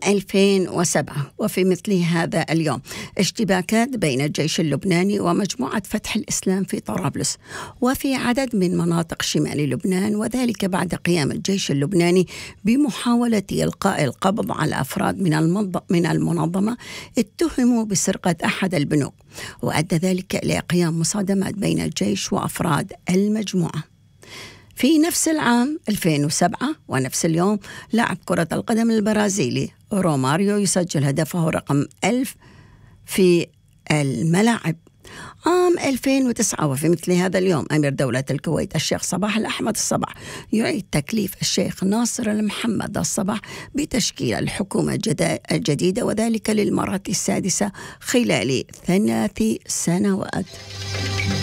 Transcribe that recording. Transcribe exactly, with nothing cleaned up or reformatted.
ألفين وسبعة وفي مثل هذا اليوم اشتباكات بين الجيش اللبناني ومجموعة فتح الإسلام في طرابلس وفي عدد من مناطق شمال لبنان، وذلك بعد قيام الجيش اللبناني بمحاولة إلقاء القبض على أفراد من المنظمة اتهموا بسرقة أحد البنوك، وأدى ذلك إلى قيام مصادمات بين الجيش وأفراد المجموعة. في نفس العام ألفين وسبعة ونفس اليوم لاعب كرة القدم البرازيلي روماريو يسجل هدفه رقم ألف في الملاعب. عام ألفين وتسعة وفي مثل هذا اليوم أمير دولة الكويت الشيخ صباح الأحمد الصباح يعيد تكليف الشيخ ناصر المحمد الصباح بتشكيل الحكومة الجديدة، وذلك للمرة السادسة خلال ثلاث سنوات.